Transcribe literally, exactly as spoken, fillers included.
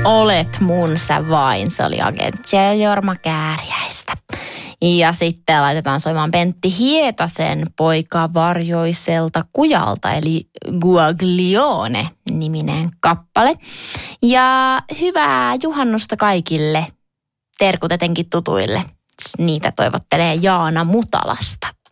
Olet mun sä vain, se oli Agenttia ja Jorma Kääriäistä. Ja sitten laitetaan soimaan Pentti Hietasen Poika varjoiselta kujalta, eli Guaglione-niminen kappale. Ja hyvää juhannusta kaikille, terkut etenkin tutuille. Niitä toivottelee Jaana Mutalasta.